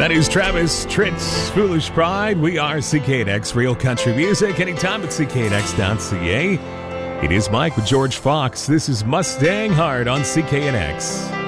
That is Travis Tritt's Foolish Pride. We are CKNX Real Country Music. Anytime at cknx.ca. It is Mike with George Fox. This is Mustang Heart on CKNX.